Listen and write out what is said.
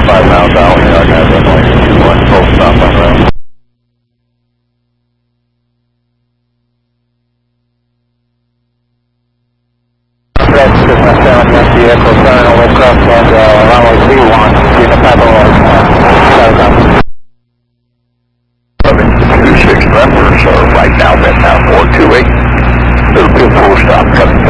5 miles out. You're not going to have one full stop on the road. That's just my 7 vehicle turning over across and runway 31 in the Pablo 726 members are right now, that's now 428. Little full stop coming.